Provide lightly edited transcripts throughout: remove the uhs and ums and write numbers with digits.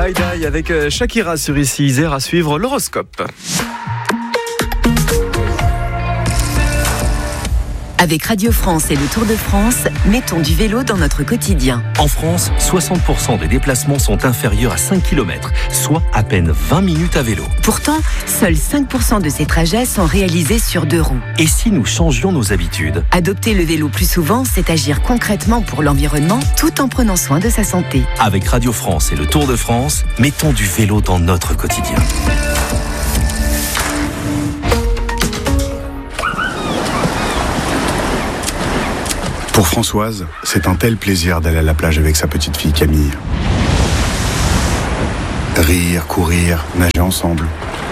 Tie-Dye avec Shakira sur ici Isère, à suivre l'horoscope. Avec Radio France et le Tour de France, mettons du vélo dans notre quotidien. En France, 60% des déplacements sont inférieurs à 5 km, soit à peine 20 minutes à vélo. Pourtant, seuls 5% de ces trajets sont réalisés sur 2 roues. Et si nous changions nos habitudes ? Adopter le vélo plus souvent, c'est agir concrètement pour l'environnement tout en prenant soin de sa santé. Avec Radio France et le Tour de France, mettons du vélo dans notre quotidien. Pour Françoise, c'est un tel plaisir d'aller à la plage avec sa petite fille Camille. Rire, courir, nager ensemble.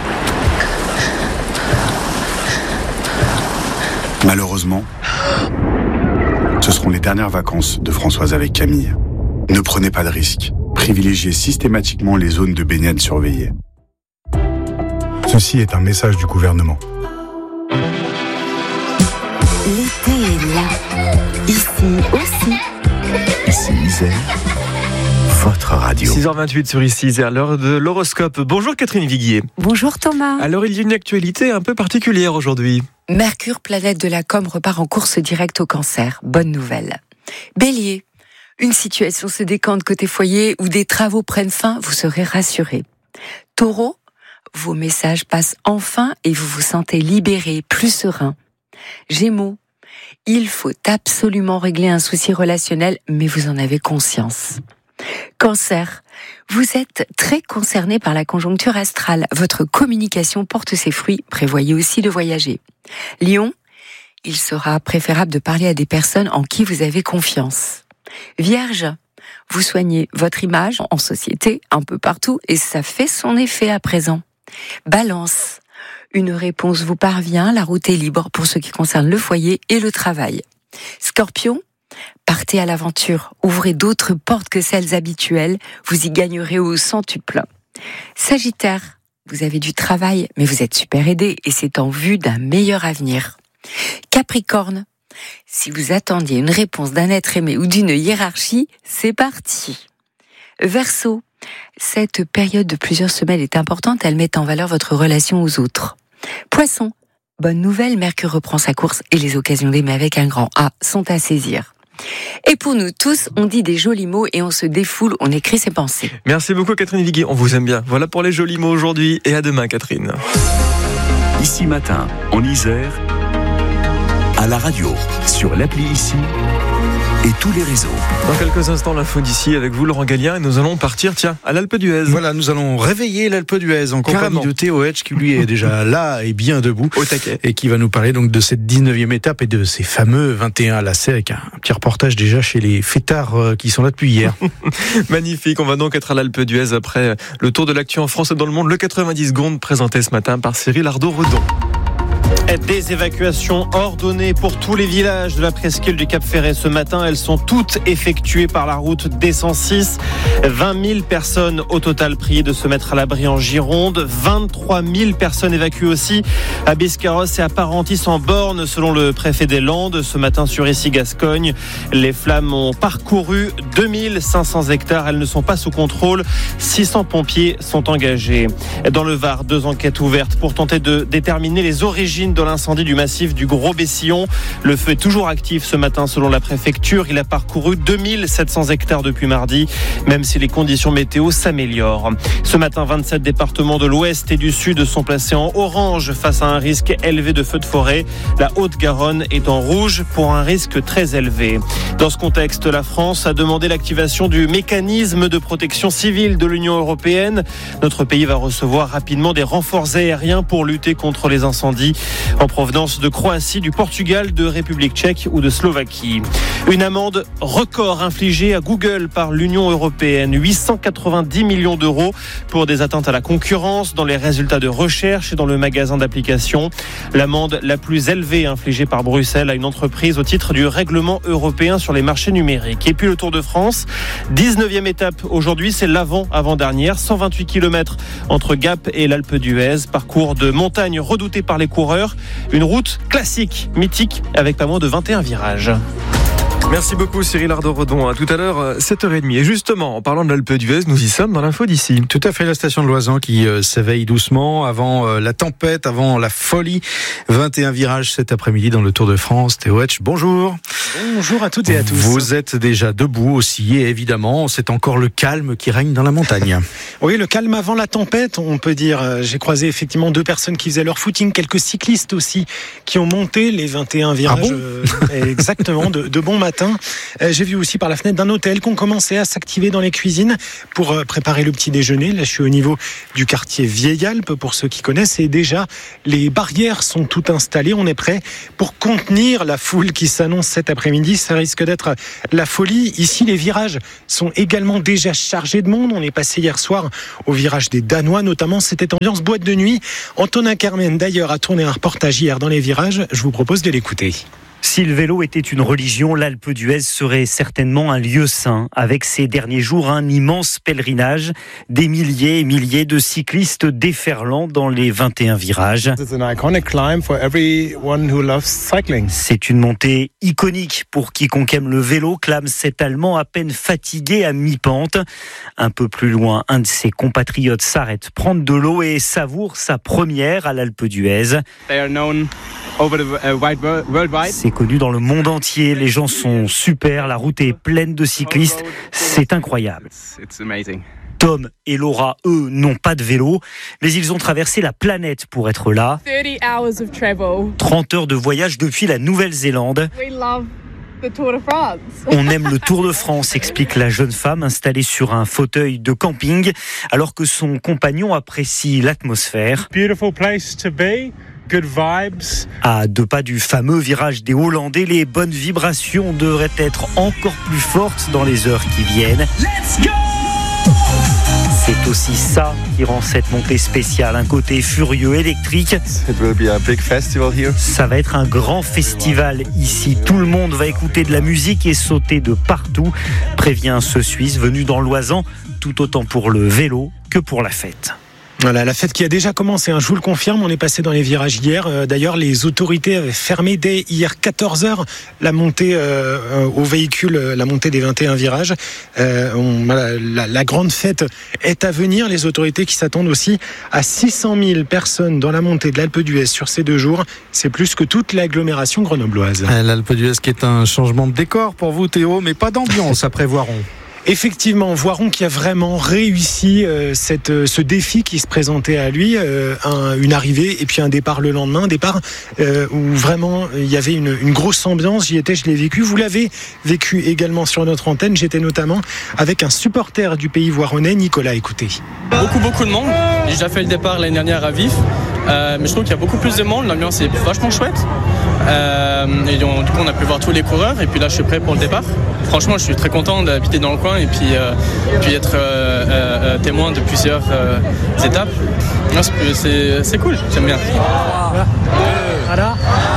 Malheureusement, ce seront les dernières vacances de Françoise avec Camille. Ne prenez pas de risques. Privilégiez systématiquement les zones de baignade surveillées. Ceci est un message du gouvernement. L'été est là. Ici aussi. Ici Isère, votre radio. 6h28 sur ici Isère, l'heure de l'horoscope. Bonjour Catherine Viguier. Bonjour Thomas. Alors il y a une actualité un peu particulière aujourd'hui. Mercure, planète de la com, repart en course directe au Cancer. Bonne nouvelle. Bélier, une situation se décante côté foyer où des travaux prennent fin, vous serez rassuré. Taureau, vos messages passent enfin et vous vous sentez libéré, plus serein. Gémeaux, il faut absolument régler un souci relationnel, mais vous en avez conscience. Cancer, vous êtes très concerné par la conjoncture astrale. Votre communication porte ses fruits, prévoyez aussi de voyager. Lion, il sera préférable de parler à des personnes en qui vous avez confiance. Vierge, vous soignez votre image en société, un peu partout, et ça fait son effet à présent. Balance, une réponse vous parvient, la route est libre pour ce qui concerne le foyer et le travail. Scorpion, partez à l'aventure, ouvrez d'autres portes que celles habituelles, vous y gagnerez au centuple. Sagittaire, vous avez du travail, mais vous êtes super aidé et c'est en vue d'un meilleur avenir. Capricorne, si vous attendiez une réponse d'un être aimé ou d'une hiérarchie, c'est parti. Verseau, cette période de plusieurs semaines est importante, elle met en valeur votre relation aux autres. Poisson, bonne nouvelle, Mercure reprend sa course et les occasions d'aimer avec un grand A sont à saisir. Et pour nous tous, on dit des jolis mots et on se défoule, on écrit ses pensées. Merci beaucoup Catherine Viguier, on vous aime bien. Voilà pour les jolis mots aujourd'hui et à demain Catherine. Ici matin, en Isère, à la radio, sur l'appli Ici et tous les réseaux. Dans quelques instants, l'info d'ici avec vous, Laurent Gallien, et nous allons partir, à l'Alpe d'Huez. Voilà, nous allons réveiller l'Alpe d'Huez en compagnie de Théo Hetch, qui lui est déjà là et bien debout. Au taquet. Et qui va nous parler donc de cette 19e étape et de ces fameux 21 lacets, avec un petit reportage déjà chez les fêtards qui sont là depuis hier. Magnifique, on va donc être à l'Alpe d'Huez après le tour de l'actu en France et dans le monde, le 90 secondes présenté ce matin par Cyril Ardo-Redon. Des évacuations ordonnées pour tous les villages de la presqu'île du Cap-Ferret ce matin. Elles sont toutes effectuées par la route D106. 20 000 personnes au total priées de se mettre à l'abri en Gironde. 23 000 personnes évacuées aussi à Biscarrosse et à Parentis en Borne, selon le préfet des Landes. Ce matin sur Issy-Gascogne, les flammes ont parcouru 2500 hectares. Elles ne sont pas sous contrôle. 600 pompiers sont engagés. Dans le Var, 2 enquêtes ouvertes pour tenter de déterminer les origines de l'incendie du massif du Gros-Bessillon. Le feu est toujours actif ce matin selon la préfecture. Il a parcouru 2700 hectares depuis mardi, même si les conditions météo s'améliorent. Ce matin, 27 départements de l'Ouest et du Sud sont placés en orange face à un risque élevé de feux de forêt. La Haute-Garonne est en rouge pour un risque très élevé. Dans ce contexte, la France a demandé l'activation du mécanisme de protection civile de l'Union européenne. Notre pays va recevoir rapidement des renforts aériens pour lutter contre les incendies en provenance de Croatie, du Portugal, de République tchèque ou de Slovaquie. Une amende record infligée à Google par l'Union européenne, 890 millions d'euros pour des atteintes à la concurrence dans les résultats de recherche et dans le magasin d'applications. L'amende la plus élevée infligée par Bruxelles à une entreprise au titre du règlement européen sur les marchés numériques. Et puis le Tour de France, 19e étape aujourd'hui, c'est l'avant-avant-dernière, 128 km entre Gap et l'Alpe d'Huez, parcours de montagne redouté par les coureurs. Une route classique, mythique, avec pas moins de 21 virages. Merci beaucoup Cyril Ardo-Redon. À tout à l'heure, 7h30. Et justement, en parlant de l'Alpe d'Huez, nous y sommes dans l'info d'ici. Tout à fait, la station de Loisan qui s'éveille doucement avant la tempête, avant la folie. 21 virages cet après-midi dans le Tour de France. Théo Hetsch, bonjour. Bonjour à toutes et à tous. Vous êtes déjà debout aussi et évidemment, c'est encore le calme qui règne dans la montagne. Oui, le calme avant la tempête, on peut dire. J'ai croisé effectivement 2 personnes qui faisaient leur footing, quelques cyclistes aussi qui ont monté les 21 virages. Ah bon exactement, de bon matin. J'ai vu aussi par la fenêtre d'un hôtel qu'on commençait à s'activer dans les cuisines pour préparer le petit déjeuner. Là, je suis au niveau du quartier Vieille-Alpe, pour ceux qui connaissent. Et déjà, les barrières sont toutes installées. On est prêt pour contenir la foule qui s'annonce cet après-midi. Ça risque d'être la folie. Ici, les virages sont également déjà chargés de monde. On est passé hier soir au virage des Danois, notamment. C'était ambiance boîte de nuit. Antonin Carmen, d'ailleurs, a tourné un reportage hier dans les virages. Je vous propose de l'écouter. Si le vélo était une religion, l'Alpe d'Huez serait certainement un lieu saint. Avec ces derniers jours, un immense pèlerinage, des milliers et milliers de cyclistes déferlant dans les 21 virages. C'est une montée iconique pour quiconque aime le vélo, clame cet Allemand à peine fatigué à mi-pente. Un peu plus loin, un de ses compatriotes s'arrête prendre de l'eau et savoure sa première à l'Alpe d'Huez. C'est connu dans le monde entier, les gens sont super, la route est pleine de cyclistes, c'est incroyable. Tom et Laura, eux, n'ont pas de vélo, mais ils ont traversé la planète pour être là. 30 heures de voyage depuis la Nouvelle-Zélande. On aime le Tour de France, explique la jeune femme installée sur un fauteuil de camping, alors que son compagnon apprécie l'atmosphère. Beautiful place to be. Good vibes. À 2 pas du fameux virage des Hollandais, les bonnes vibrations devraient être encore plus fortes dans les heures qui viennent. Let's go! C'est aussi ça qui rend cette montée spéciale, un côté furieux, électrique. It will be a big festival here. Ça va être un grand festival ici. Tout le monde va écouter de la musique et sauter de partout, prévient ce Suisse venu dans l'Oisan, tout autant pour le vélo que pour la fête. Voilà, la fête qui a déjà commencé, je vous le confirme, on est passé dans les virages hier. D'ailleurs, les autorités avaient fermé dès hier 14h la montée au véhicule, la montée des 21 virages. La grande fête est à venir. Les autorités qui s'attendent aussi à 600 000 personnes dans la montée de l'Alpe d'Huez sur ces 2 jours. C'est plus que toute l'agglomération grenobloise. L'Alpe d'Huez qui est un changement de décor pour vous, Théo, mais pas d'ambiance après Voiron. Effectivement, Voiron qui a vraiment réussi ce défi qui se présentait à lui, une arrivée et puis un départ le lendemain, un départ où vraiment il y avait une grosse ambiance. J'y étais, je l'ai vécu. Vous l'avez vécu également sur notre antenne. J'étais notamment avec un supporter du pays voironnais, Nicolas. Écoutez. Beaucoup de monde. J'ai déjà fait le départ l'année dernière à Vif, mais je trouve qu'il y a beaucoup plus de monde. L'ambiance est vachement chouette. Et du coup, on a pu voir tous les coureurs. Et puis là, je suis prêt pour le départ. Franchement, je suis très content d'habiter dans le coin et puis être témoin de plusieurs étapes. Non, c'est cool, j'aime bien. Voilà.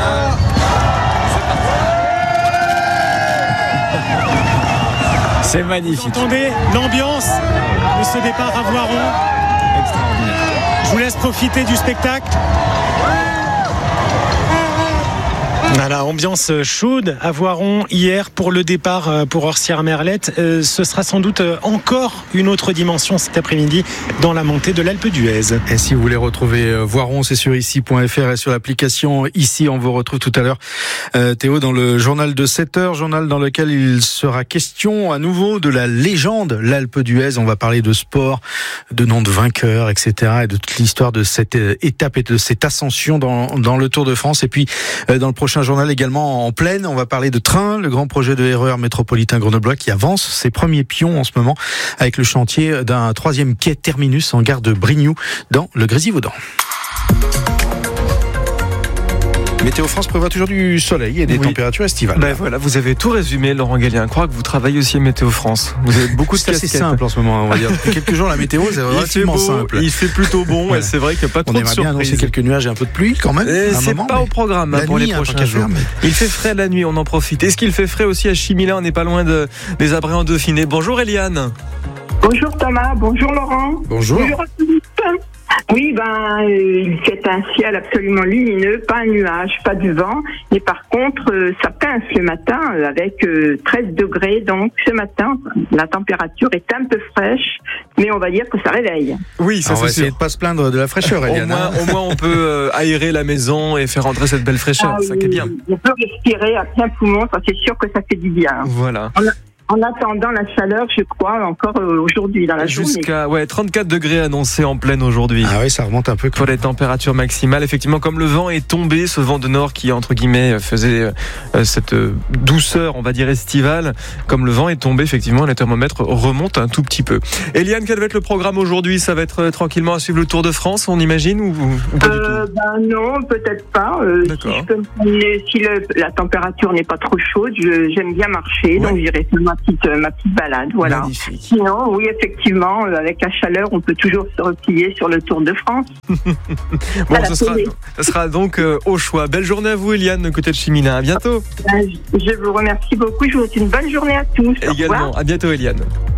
C'est magnifique. Vous entendez l'ambiance de ce départ à Voiron. Extraordinaire. Je vous laisse profiter du spectacle. Voilà, ambiance chaude à Voiron hier pour le départ pour Orsières-Merlette. Ce sera sans doute encore une autre dimension cet après-midi dans la montée de l'Alpe d'Huez. Et si vous voulez retrouver Voiron, c'est sur ici.fr et sur l'application Ici. On vous retrouve tout à l'heure, Théo, dans le journal de 7h, journal dans lequel il sera question à nouveau de la légende, l'Alpe d'Huez. On va parler de sport, de noms de vainqueurs, etc. et de toute l'histoire de cette étape et de cette ascension dans le Tour de France. Et puis, dans le prochain journal également en pleine, on va parler de train, le grand projet de RER métropolitain grenoblois qui avance ses premiers pions en ce moment avec le chantier d'un 3e quai terminus en gare de Brignoux dans le Grésivaudan. Météo France prévoit toujours du soleil et des températures estivales. Ben voilà, vous avez tout résumé, Laurent Gallien. Je crois que vous travaillez aussi à Météo France. Vous avez beaucoup de casquettes. C'est simple en ce moment, on va dire. Depuis quelques jours, la météo, c'est relativement simple. Il fait plutôt bon, voilà. Et c'est vrai qu'il n'y a pas trop de surprises. On aimerait bien annoncer quelques nuages et un peu de pluie quand même. C'est pas au programme pour les prochains jours. Il fait frais la nuit, on en profite. Est-ce qu'il fait frais aussi à Chimila? On n'est pas loin des Abrets en Dauphiné. Bonjour Eliane. Bonjour Thomas, bonjour Laurent. Bonjour. Bonjour à tous. Oui, il fait un ciel absolument lumineux, pas un nuage, pas du vent. Mais par contre, ça pince le matin avec 13 degrés. Donc ce matin, la température est un peu fraîche, mais on va dire que ça réveille. Oui, ça on va c'est essayer sûr. de pas se plaindre de la fraîcheur, Eliane. Au moins, on peut aérer la maison et faire entrer cette belle fraîcheur. Ça qui est bien. On peut respirer à plein poumon. Ça, c'est sûr que ça fait du bien. Voilà. En attendant la chaleur, je crois, encore aujourd'hui dans la journée. Jusqu'à 34 degrés annoncés en pleine aujourd'hui. Ah oui, ça remonte un peu. Pour les températures maximales, effectivement, comme le vent est tombé, ce vent de nord qui, entre guillemets, faisait cette douceur, on va dire, estivale, comme le vent est tombé, effectivement, les thermomètres remontent un tout petit peu. Eliane, quel va être le programme aujourd'hui ? Ça va être tranquillement à suivre le Tour de France, on imagine, ou pas du tout ? Non, peut-être pas. D'accord. Si je peux me promener, si la température n'est pas trop chaude, j'aime bien marcher, donc j'irai faire ma petite balade, voilà. Magnifique. Sinon, oui, effectivement, avec la chaleur, on peut toujours se replier sur le Tour de France. Bon, ce sera donc au choix. Belle journée à vous, Eliane, côté de Chimina. À bientôt. Je vous remercie beaucoup. Je vous souhaite une bonne journée à tous. Également. À bientôt, Eliane.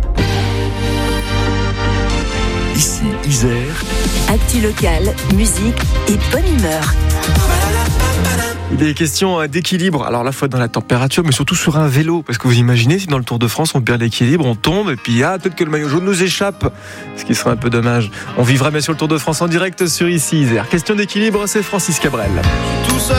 Ici, Isère. Actu local, musique et bonne humeur. Des questions d'équilibre, alors à la fois dans la température, mais surtout sur un vélo. Parce que vous imaginez, si dans le Tour de France, on perd l'équilibre, on tombe, et puis peut-être que le maillot jaune nous échappe, ce qui serait un peu dommage. On vivra bien sûr le Tour de France en direct sur Ici Isère. Question d'équilibre, c'est Francis Cabrel.